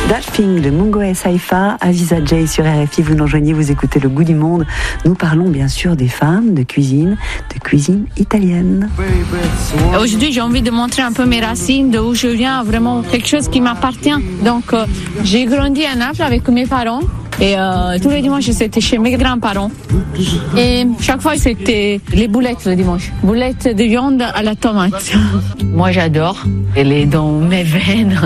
That Thing de Mungo et Saifa, Aziza Jay sur RFI, vous nous rejoignez, vous écoutez Le Goût du Monde. Nous parlons bien sûr des femmes, de cuisine italienne. Aujourd'hui, j'ai envie de montrer un peu mes racines, d'où je viens, vraiment quelque chose qui m'appartient. Donc, j'ai grandi à Naples avec mes parents. Et tous les dimanches, c'était chez mes grands-parents. Et chaque fois, c'était les boulettes le dimanche. Boulettes de viande à la tomate. Moi, j'adore. Elle est dans mes veines.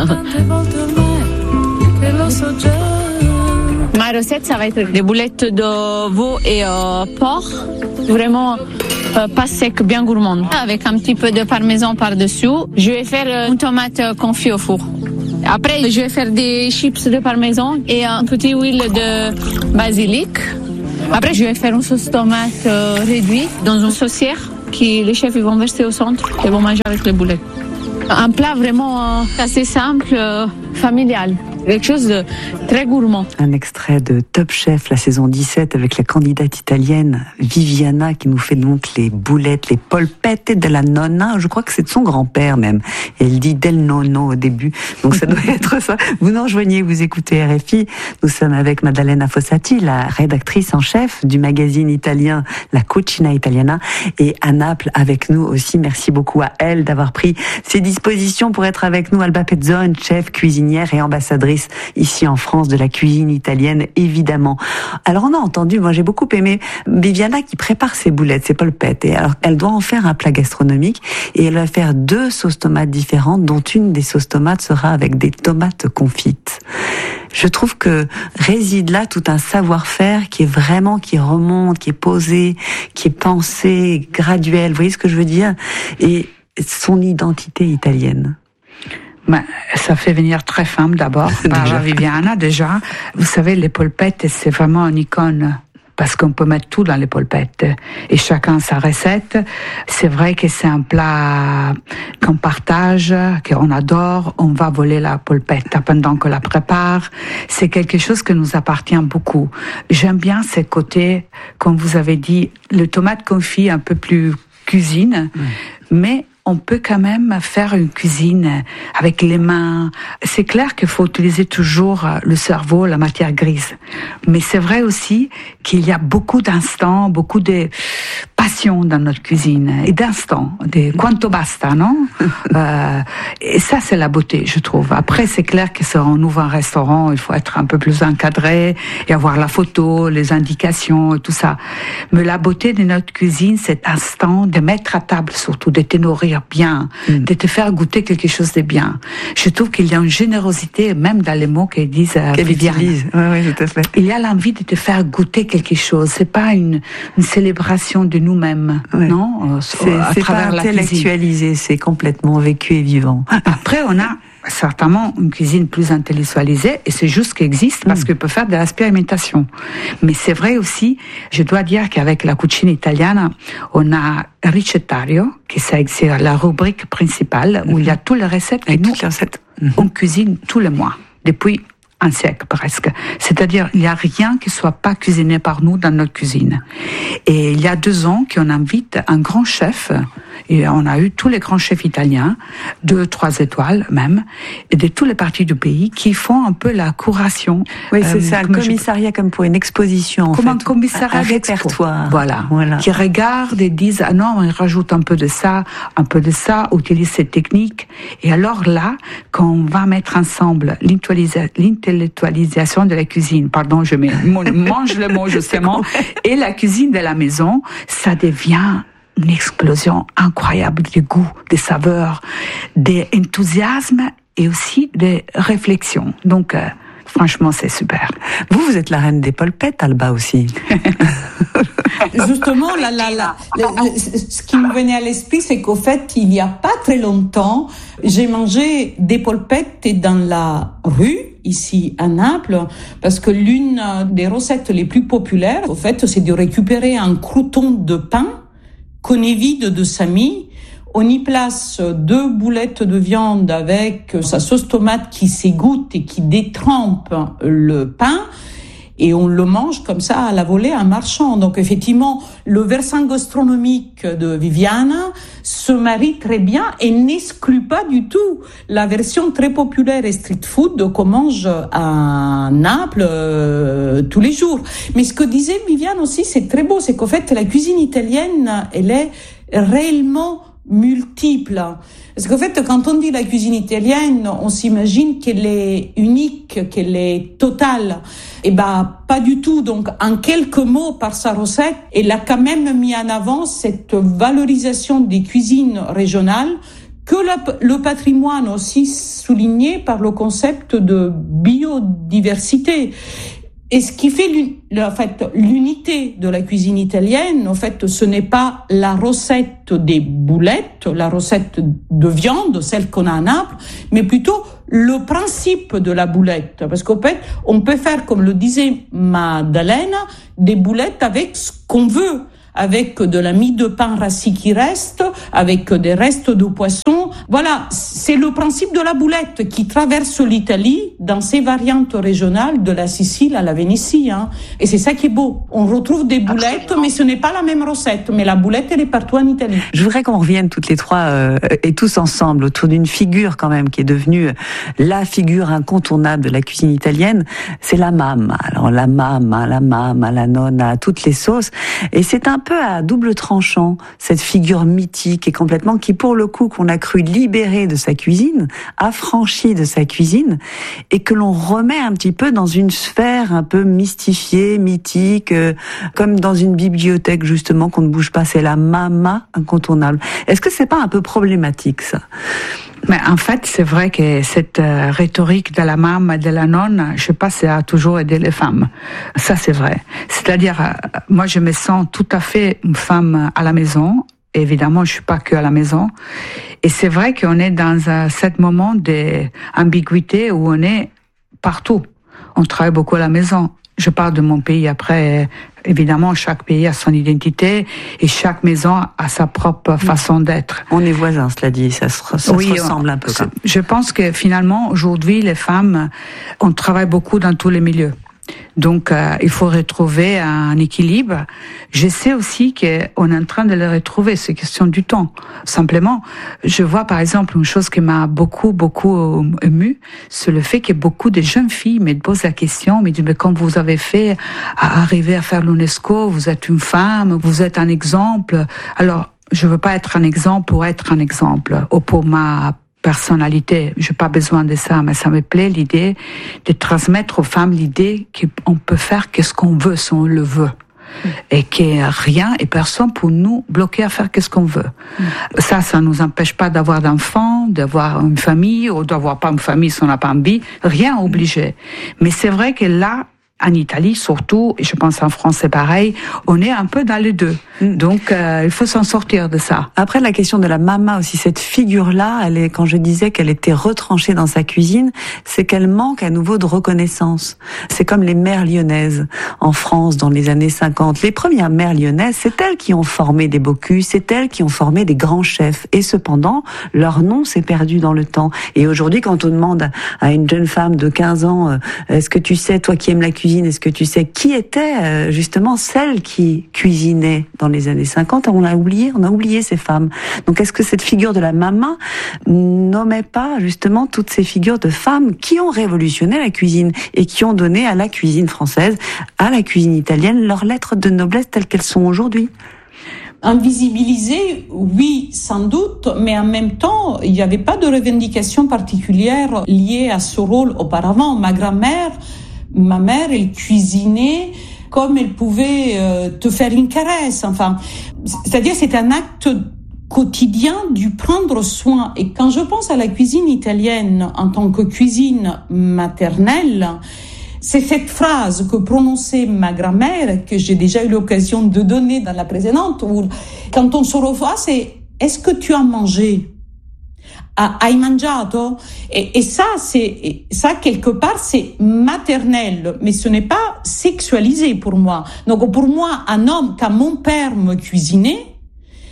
Ma recette, ça va être des boulettes de veau et porc. Vraiment pas sec, bien gourmande. Avec un petit peu de parmesan par-dessus. Je vais faire une tomate confit au four. Après, je vais faire des chips de parmesan et un petit huile de basilic. Après, je vais faire une sauce tomate réduite dans une saucière que les chefs ils vont verser au centre et vont manger avec les boulettes. Un plat vraiment assez simple, familial. Quelque chose de très gourmand. Un extrait de Top Chef, la saison 17, avec la candidate italienne Viviana qui nous fait donc les boulettes, les polpette de la nonna. Je crois que c'est de son grand-père même. Et elle dit del nonno au début. Donc ça doit être ça. Vous nous rejoignez, vous écoutez RFI. Nous sommes avec Maddalena Fossati, la rédactrice en chef du magazine italien La Cucina Italiana. Et à Naples avec nous aussi. Merci beaucoup à elle d'avoir pris ses dispositions pour être avec nous. Alba Pezzone, chef, cuisinière et ambassadrice ici en France de la cuisine italienne, évidemment. Alors on a entendu, moi j'ai beaucoup aimé Viviana qui prépare ses boulettes, ses polpettes, et alors elle doit en faire un plat gastronomique et elle va faire 2 sauces tomates différentes, dont une des sauces tomates sera avec des tomates confites. Je trouve que réside là tout un savoir-faire qui remonte, qui est posé, qui est pensé, graduel, vous voyez ce que je veux dire, et son identité italienne. Ben, ça fait venir très femme d'abord, par Viviana déjà. Vous savez, les polpettes, c'est vraiment une icône, parce qu'on peut mettre tout dans les polpettes, et chacun sa recette. C'est vrai que c'est un plat qu'on partage, qu'on adore, on va voler la polpette pendant qu'on la prépare. C'est quelque chose qui nous appartient beaucoup. J'aime bien ces côtés, comme vous avez dit, le tomate confit un peu plus cuisine, mais on peut quand même faire une cuisine avec les mains. C'est clair qu'il faut utiliser toujours le cerveau, la matière grise. Mais c'est vrai aussi qu'il y a beaucoup d'instants, beaucoup de passion dans notre cuisine. Et d'instants, de quanto basta, non? Et ça, c'est la beauté, je trouve. Après, c'est clair que si on ouvre un restaurant, il faut être un peu plus encadré et avoir la photo, les indications et tout ça. Mais la beauté de notre cuisine, cet instant de mettre à table surtout, de te nourrir bien, de te faire goûter quelque chose de bien. Je trouve qu'il y a une générosité, même dans les mots qu'elles disent Viviane. Oui, tout à fait. Il y a l'envie de te faire goûter quelque chose. C'est pas une célébration de nous-mêmes, non? C'est pas intellectualisé, c'est complètement vécu et vivant. Après, on a certainement une cuisine plus intellectualisée, et c'est juste ce qui existe parce qu'on peut faire de l'expérimentation. Mais c'est vrai aussi, je dois dire qu'avec la cucina italiana, on a Ricettario, qui c'est la rubrique principale où il y a toutes les recettes que nous, on cuisine tous les mois, depuis un siècle presque. C'est-à-dire, il n'y a rien qui soit pas cuisiné par nous dans notre cuisine. Et il y a 2 ans qu'on invite un grand chef, et on a eu tous les grands chefs italiens, 2, 3 étoiles même, et de tous les parties du pays, qui font un peu la curation. Oui, c'est un commissariat comme pour une exposition, comme un commissariat un répertoire. Voilà. Qui regardent et disent, ah non, on rajoute un peu de ça, utilise cette technique. Et alors là, quand on va mettre ensemble l'intellectualisation de la cuisine, pardon, je mange le mot justement, et la cuisine de la maison, ça devient une explosion incroyable de goût, de saveurs, d'enthousiasme et aussi de réflexion. Donc, franchement, c'est super. Vous êtes la reine des polpettes, Alba aussi. Justement, ce qui me venait à l'esprit, c'est qu'au fait, il n'y a pas très longtemps, j'ai mangé des polpettes dans la rue, ici à Naples, parce que l'une des recettes les plus populaires, au fait, c'est de récupérer un crouton de pain qu'on évite de sa mie. On y place 2 boulettes de viande avec sa sauce tomate qui s'égoutte et qui détrempe le pain. et on le mange comme ça à la volée en marchant. Donc effectivement, le versant gastronomique de Viviana se marie très bien et n'exclut pas du tout la version très populaire et street food qu'on mange à Naples tous les jours. Mais ce que disait Viviane aussi, c'est très beau, c'est qu'en fait la cuisine italienne, elle est réellement multiple. Parce qu'en fait, quand on dit la cuisine italienne, on s'imagine qu'elle est unique, qu'elle est totale. Eh ben, pas du tout. Donc, en quelques mots, par sa recette, elle a quand même mis en avant cette valorisation des cuisines régionales que le patrimoine aussi souligné par le concept de biodiversité. Et ce qui fait l'unité de la cuisine italienne, en fait, ce n'est pas la recette des boulettes, la recette de viande, celle qu'on a à Naples, mais plutôt le principe de la boulette. Parce qu'en fait, on peut faire, comme le disait Maddalena, des boulettes avec ce qu'on veut, avec de la mie de pain rassis qui reste, avec des restes de poisson. Voilà, c'est le principe de la boulette qui traverse l'Italie dans ses variantes régionales de la Sicile à la Vénétie. Et c'est ça qui est beau. On retrouve des boulettes, absolument, mais ce n'est pas la même recette. Mais la boulette, elle est partout en Italie. Je voudrais qu'on revienne toutes les trois et tous ensemble autour d'une figure quand même qui est devenue la figure incontournable de la cuisine italienne. C'est la mamma. Alors la mamma, la nonna, toutes les sauces. Et c'est un peu à double tranchant, cette figure mythique et complètement qui, pour le coup, qu'on a cru libérée de sa cuisine, affranchie de sa cuisine, et que l'on remet un petit peu dans une sphère un peu mystifiée, mythique, comme dans une bibliothèque, justement, qu'on ne bouge pas. C'est la mamma incontournable. Est-ce que c'est pas un peu problématique, ça? Mais en fait, c'est vrai que cette rhétorique de la maman et de la nonne, je sais pas, ça a toujours aidé les femmes. Ça, c'est vrai. C'est-à-dire, moi, je me sens tout à fait une femme à la maison. Évidemment, je suis pas que à la maison. Et c'est vrai qu'on est dans ce moment d'ambiguïté où on est partout. On travaille beaucoup à la maison. Je parle de mon pays. Après, évidemment, chaque pays a son identité et chaque maison a sa propre façon d'être. On est voisins, cela dit, ça se ressemble un peu. Je pense que finalement, aujourd'hui, les femmes, on travaille beaucoup dans tous les milieux. Donc, il faut retrouver un équilibre. Je sais aussi qu'on est en train de le retrouver, c'est question du temps. Simplement, je vois par exemple une chose qui m'a beaucoup émue, c'est le fait que beaucoup de jeunes filles me posent la question, me disent, mais quand vous avez fait à arriver à faire l'UNESCO, vous êtes une femme, vous êtes un exemple. Alors, je veux pas être un exemple pour être un exemple, ou pour ma personnalité, j'ai pas besoin de ça, mais ça me plaît l'idée de transmettre aux femmes l'idée qu'on peut faire qu'est-ce qu'on veut si on le veut. Et qu'il n'y a rien et personne pour nous bloquer à faire qu'est-ce qu'on veut. Ça nous empêche pas d'avoir d'enfants, d'avoir une famille, ou d'avoir pas une famille si on n'a pas envie. Rien obligé. Mais c'est vrai que là, en Italie surtout, et je pense en France c'est pareil, on est un peu dans les deux. Donc il faut s'en sortir de ça. Après la question de la mama aussi, cette figure-là, quand je disais qu'elle était retranchée dans sa cuisine, c'est qu'elle manque à nouveau de reconnaissance. C'est comme les mères lyonnaises en France dans les années 50. Les premières mères lyonnaises, c'est elles qui ont formé des Bocuse, c'est elles qui ont formé des grands chefs. Et cependant, leur nom s'est perdu dans le temps. Et aujourd'hui, quand on demande à une jeune femme de 15 ans, est-ce que tu sais, toi qui aimes la cuisine, est-ce que tu sais qui était justement celle qui cuisinait dans les années 50? On a oublié ces femmes. Donc est-ce que cette figure de la maman nommait pas justement toutes ces figures de femmes qui ont révolutionné la cuisine et qui ont donné à la cuisine française, à la cuisine italienne, leurs lettres de noblesse telles qu'elles sont aujourd'hui? Invisibilisé, oui, sans doute, mais en même temps, il n'y avait pas de revendication particulière liée à ce rôle auparavant. Ma mère, elle cuisinait comme elle pouvait te faire une caresse. Enfin, c'est-à-dire c'est un acte quotidien du prendre soin. Et quand je pense à la cuisine italienne en tant que cuisine maternelle, c'est cette phrase que prononçait ma grand-mère, que j'ai déjà eu l'occasion de donner dans la précédente, où quand on se revoit, c'est « Est-ce que tu as mangé ?» Hai mangiato? Et ça, quelque part, c'est maternel, mais ce n'est pas sexualisé pour moi. Donc, pour moi, un homme, quand mon père me cuisinait,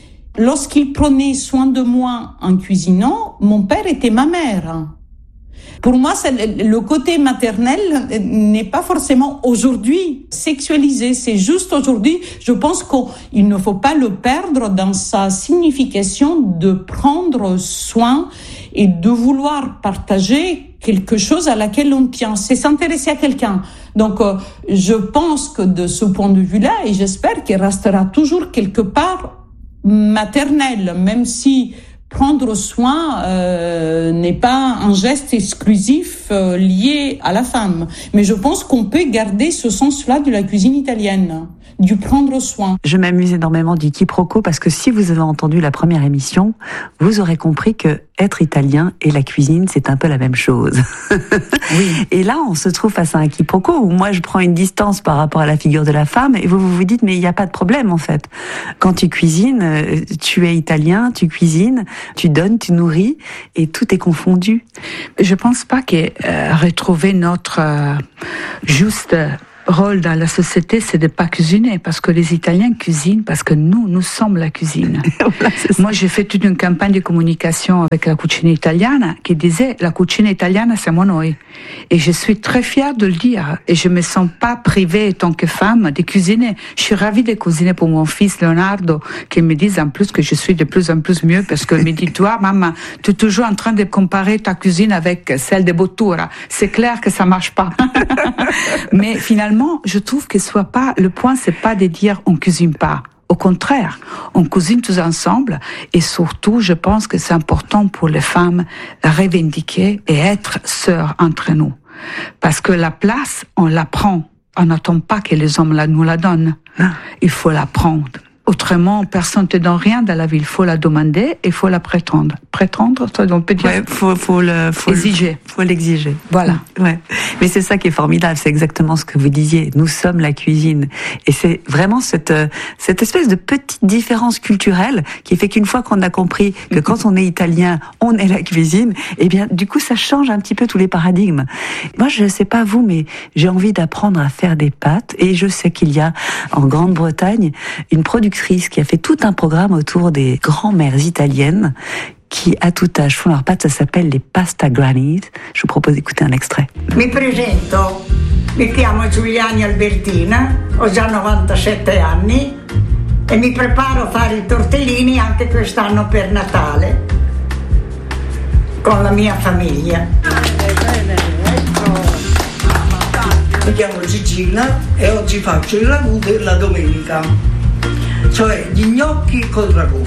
lorsqu'il prenait soin de moi en cuisinant, mon père était ma mère. Pour moi, le côté maternel n'est pas forcément aujourd'hui sexualisé. C'est juste aujourd'hui, je pense qu'il ne faut pas le perdre dans sa signification de prendre soin et de vouloir partager quelque chose à laquelle on tient. C'est s'intéresser à quelqu'un. Donc, je pense que de ce point de vue-là, et j'espère qu'il restera toujours quelque part maternel, même si prendre soin n'est pas un geste exclusif lié à la femme. Mais je pense qu'on peut garder ce sens-là de la cuisine italienne, du prendre soin. Je m'amuse énormément du quiproquo parce que si vous avez entendu la première émission, vous aurez compris que être italien et la cuisine, c'est un peu la même chose. Oui. Et là, on se trouve face à un quiproquo où moi, je prends une distance par rapport à la figure de la femme et vous vous dites, mais il n'y a pas de problème en fait. Quand tu cuisines, tu es italien, tu cuisines, tu donnes, tu nourris et tout est confondu. Je pense pas que retrouver notre juste rôle dans la société, c'est de pas cuisiner, parce que les Italiens cuisinent, parce que nous sommes la cuisine. Voilà, moi, j'ai fait toute une campagne de communication avec la cucina italiana qui disait la cucina italiana, siamo noi. Et je suis très fière de le dire. Et je me sens pas privée, en tant que femme, de cuisiner. Je suis ravie de cuisiner pour mon fils Leonardo, qui me dit en plus que je suis de plus en plus mieux, parce qu'il me dit, toi, maman, tu es toujours en train de comparer ta cuisine avec celle de Bottura. C'est clair que ça marche pas. Mais finalement, je trouve que le point, c'est pas de dire on cuisine pas. Au contraire, on cuisine tous ensemble et surtout, je pense que c'est important pour les femmes de revendiquer et être sœurs entre nous. Parce que la place, on la prend. On n'attend pas que les hommes nous la donnent. Il faut la prendre. Autrement, personne ne te donne rien dans la vie. Il faut la demander et il faut la prétendre. Prétendre, on peut dire. Ouais, faut exiger. Faut l'exiger. Voilà. Ouais. Mais c'est ça qui est formidable. C'est exactement ce que vous disiez. Nous sommes la cuisine. Et c'est vraiment cette espèce de petite différence culturelle qui fait qu'une fois qu'on a compris que quand on est italien, on est la cuisine, eh bien, du coup, ça change un petit peu tous les paradigmes. Moi, je ne sais pas vous, mais j'ai envie d'apprendre à faire des pâtes. Et je sais qu'il y a, en Grande-Bretagne, une productrice qui a fait tout un programme autour des grand-mères italiennes qui, à tout âge, font leurs pâtes. Ça s'appelle les pasta grannies. Je vous propose d'écouter un extrait. Mi presento, mi chiamo Giuliani Albertina, ho già 97 anni e mi preparo a fare i tortellini anche quest'anno per Natale con la mia famiglia. Mi chiamo Gigina e oggi faccio il ragù della domenica, cioè gli gnocchi col ragù.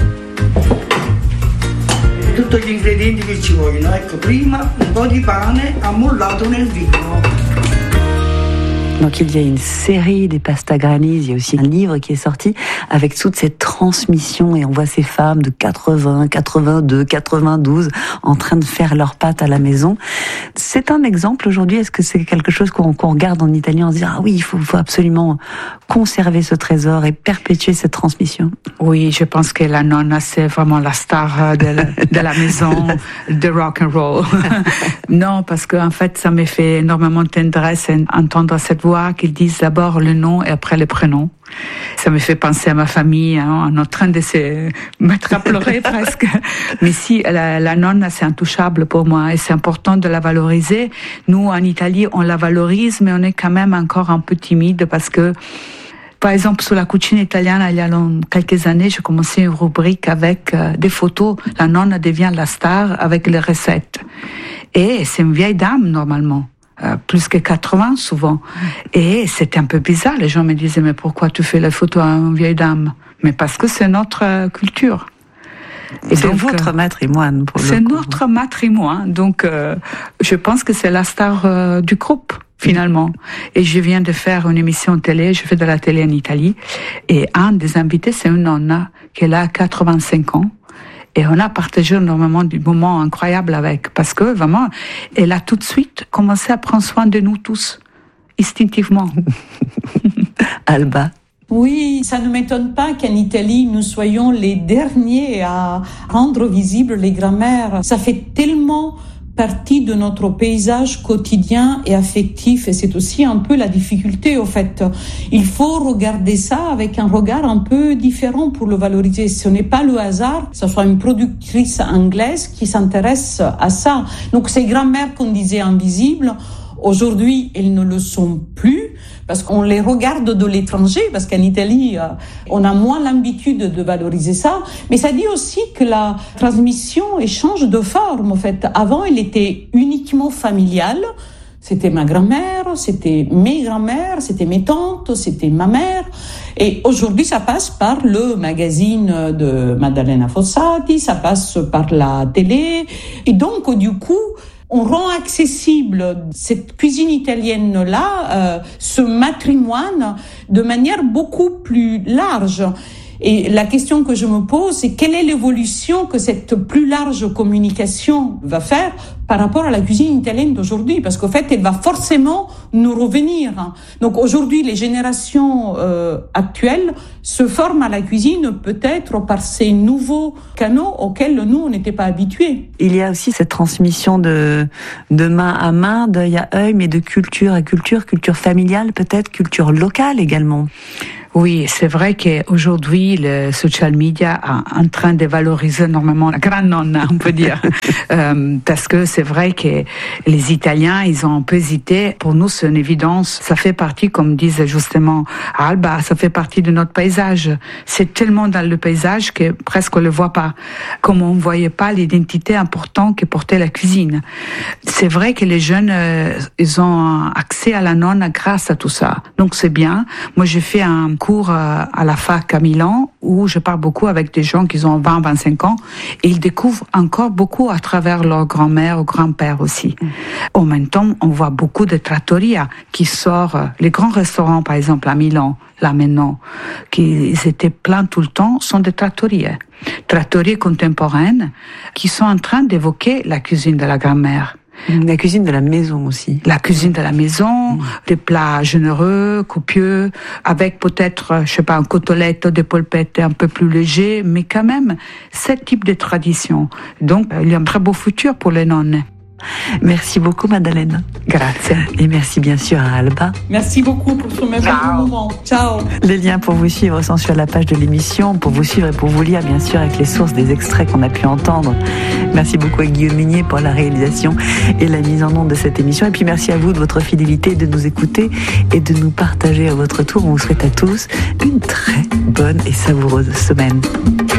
Tutti gli ingredienti che ci vogliono, ecco, prima un po' di pane ammollato nel vino. Donc il y a une série des pasta grannies, il y a aussi un livre qui est sorti avec toute cette transmission et on voit ces femmes de 80, 82, 92 en train de faire leurs pâtes à la maison. C'est un exemple aujourd'hui, est-ce que c'est quelque chose qu'on regarde en italien, on se dit ah oui, il faut absolument conserver ce trésor et perpétuer cette transmission? Oui, je pense que la nonna c'est vraiment la star de la maison de rock and roll. Non, parce que en fait ça me fait énormément de tendresse d'entendre cette voix qu'ils disent d'abord le nom et après le prénom. Ça me fait penser à ma famille, hein, on est en train de se mettre à pleurer presque. Mais si, la nonna, c'est intouchable pour moi et c'est important de la valoriser. Nous, en Italie, on la valorise, mais on est quand même encore un peu timide parce que, par exemple, sur la cucina italiana, il y a quelques années, j'ai commencé une rubrique avec des photos. La nonna devient la star avec les recettes. Et c'est une vieille dame, normalement. Plus que 80 souvent. Et c'était un peu bizarre. Les gens me disaient, mais pourquoi tu fais la photo à une vieille dame? Mais parce que c'est notre culture. Et c'est donc, votre matrimoine, pour le coup. C'est notre matrimoine. Donc, je pense que c'est la star du groupe, finalement. Et je viens de faire une émission télé, je fais de la télé en Italie. Et un des invités, c'est une nonna qui a 85 ans. Et on a partagé énormément de moments incroyables avec, parce que vraiment, elle a tout de suite commencé à prendre soin de nous tous, instinctivement. Alba. Oui, ça ne m'étonne pas qu'en Italie, nous soyons les derniers à rendre visibles les grands-mères. Ça fait tellement partie de notre paysage quotidien et affectif. Et c'est aussi un peu la difficulté, au fait. Il faut regarder ça avec un regard un peu différent pour le valoriser. Ce n'est pas le hasard que ce soit une productrice anglaise qui s'intéresse à ça. Donc ces grands-mères qu'on disait invisibles, aujourd'hui, elles ne le sont plus parce qu'on les regarde de l'étranger, parce qu'en Italie, on a moins l'habitude de valoriser ça. Mais ça dit aussi que la transmission change de forme, en fait. Avant, elle était uniquement familiale. C'était ma grand-mère, c'était mes grand-mères, c'était mes tantes, c'était ma mère. Et aujourd'hui, ça passe par le magazine de Maddalena Fossati, ça passe par la télé. Et donc, du coup, on rend accessible cette cuisine italienne-là, ce matrimoine, de manière beaucoup plus large. Et la question que je me pose, c'est quelle est l'évolution que cette plus large communication va faire par rapport à la cuisine italienne d'aujourd'hui? Parce qu'en fait, elle va forcément nous revenir. Donc aujourd'hui, les générations actuelles se forment à la cuisine peut-être par ces nouveaux canaux auxquels nous, on n'était pas habitués. Il y a aussi cette transmission de main à main, d'œil à œil, mais de culture à culture, culture familiale peut-être, culture locale également. Oui, c'est vrai qu'aujourd'hui, le social media est en train de valoriser énormément la grande-nonna, on peut dire. Parce que c'est vrai que les Italiens, ils ont un peu hésité. Pour nous, c'est une évidence. Ça fait partie, comme disait justement Alba, ça fait partie de notre paysage. C'est tellement dans le paysage que presque on le voit pas. Comme on voyait pas l'identité importante que portait la cuisine. C'est vrai que les jeunes, ils ont accès à la nonna grâce à tout ça. Donc c'est bien. Moi, j'ai fait un cours à la fac à Milan où je parle beaucoup avec des gens qui ont 20-25 ans et ils découvrent encore beaucoup à travers leur grand-mère ou grand-père aussi. En même temps, on voit beaucoup de trattoria qui sortent, les grands restaurants par exemple à Milan, là maintenant, qui étaient pleins tout le temps, sont des trattorie contemporaines qui sont en train d'évoquer la cuisine de la grand-mère. La cuisine de la maison aussi. La cuisine de la maison, des plats généreux, copieux, avec peut-être, je sais pas, un côtelette, des polpettes un peu plus légers, mais quand même, ce type de tradition. Donc, il y a un très beau futur pour les nonnes. Merci beaucoup, Maddalena. Grazie. Et merci bien sûr à Alba. Merci beaucoup pour ce merveilleux moment. Ciao. Les liens pour vous suivre sont sur la page de l'émission, pour vous suivre et pour vous lire, bien sûr, avec les sources des extraits qu'on a pu entendre. Merci beaucoup à Guillaume Minier pour la réalisation et la mise en onde de cette émission. Et puis merci à vous de votre fidélité, de nous écouter et de nous partager à votre tour. On vous souhaite à tous une très bonne et savoureuse semaine.